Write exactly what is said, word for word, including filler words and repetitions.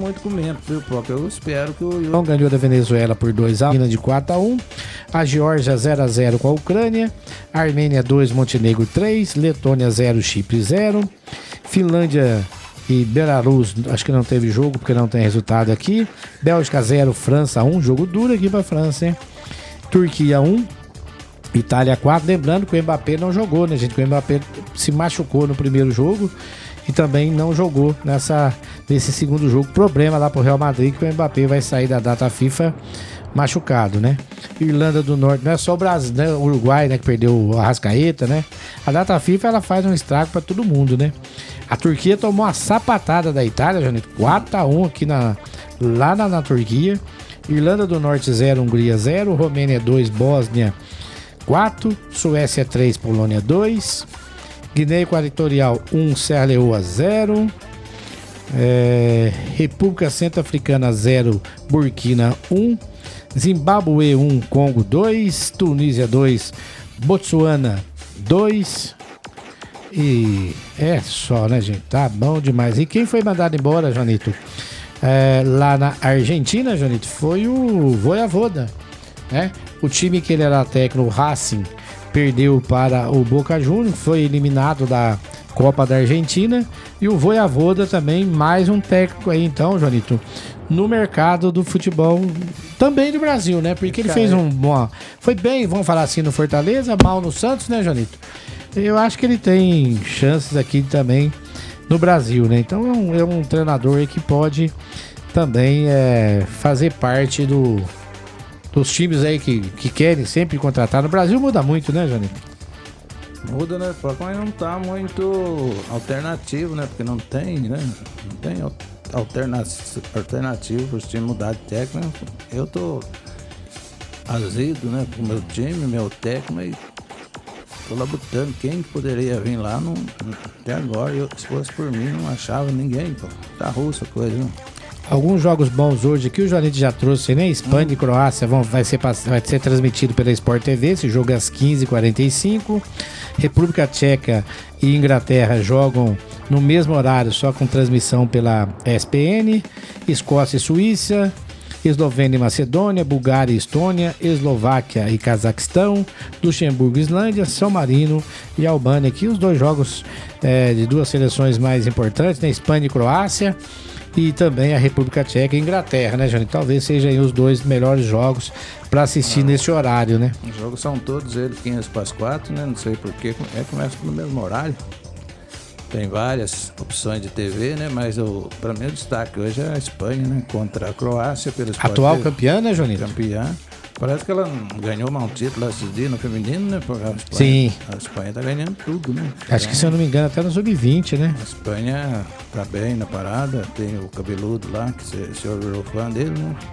muito com menos, viu, porque eu espero que o... Então ganhou da Venezuela por dois a um, de quatro a um. A Geórgia zero a zero com a Ucrânia. Armênia dois, Montenegro três. Letônia zero, Chipre zero. Finlândia e Belarus, acho que não teve jogo porque não tem resultado aqui. Bélgica zero, França um, jogo duro aqui pra França, hein? Turquia um, Itália quatro. Lembrando que o Mbappé não jogou, né, gente? Que o Mbappé se machucou no primeiro jogo e também não jogou nessa, nesse segundo jogo. Problema lá pro Real Madrid, que o Mbappé vai sair da data FIFA machucado, né? Irlanda do Norte, não é só o Brasil, né? O Uruguai, né, que perdeu o Arrascaeta, né? A data FIFA, ela faz um estrago pra todo mundo, né? A Turquia tomou uma sapatada da Itália, Janito, quatro a um aqui na, lá na, na Turquia. Irlanda do Norte zero, Hungria zero. Romênia dois, Bósnia quatro. Suécia três, Polônia dois. Guiné Equatorial um, Serra Leoa zero. É, República Centro-Africana zero, Burkina um. Zimbábue um, Congo dois. Tunísia dois, Botsuana dois. E é só, né, gente? Tá bom demais. E quem foi mandado embora, Janito? É, lá na Argentina, Janito, foi o Voivoda, né? O time que ele era técnico, o Racing, perdeu para o Boca Juniors, foi eliminado da Copa da Argentina. E o Voivoda também, mais um técnico aí, então, Janito, no mercado do futebol também do Brasil, né? Porque ele fez um bom... Foi bem, vamos falar assim, no Fortaleza, mal no Santos, né, Janito? Eu acho que ele tem chances aqui também no Brasil, né? Então é um, é um treinador aí que pode também é, fazer parte do, dos times aí que, que querem sempre contratar. No Brasil muda muito, né, Janito? Muda, né? Mas não tá muito alternativo, né? Porque não tem, né? Não tem alterna alternativo para os times mudar de técnico. Eu tô azedo, né? Com o meu time, meu técnico, e tô labutando quem poderia vir lá, não, até agora, eu, se fosse por mim, não achava ninguém, pô. Tá russa a coisa, não. Alguns jogos bons hoje aqui, o Janito já trouxe, né? Espanha hum. e Croácia vão, vai, ser, vai ser transmitido pela Sport T V, esse jogo é às quinze e quarenta e cinco. República Tcheca e Inglaterra jogam no mesmo horário, só com transmissão pela E S P N. Escócia e Suíça, Eslovênia e Macedônia, Bulgária e Estônia, Eslováquia e Cazaquistão, Luxemburgo e Islândia, São Marino e Albânia. Aqui os dois jogos é, de duas seleções mais importantes, né? Espanha e Croácia, e também a República Tcheca e Inglaterra, né, Jânio? Talvez sejam aí os dois melhores jogos para assistir ah, nesse horário, né? Os jogos são todos eles quinze para as quatro, né? Não sei porquê, é, começa no mesmo horário. Tem várias opções de T V, né? Mas para mim o destaque hoje é a Espanha, né? Contra a Croácia. Pelo atual campeã, né, Jonito? Campeã. Parece que ela ganhou um título esses dias no feminino, né? Porque a Espanha, sim. A Espanha tá ganhando tudo, né? Acho que, se eu não me engano, até no sub vinte, né? A Espanha tá bem na parada. Tem o cabeludo lá, que o senhor virou fã dele, né?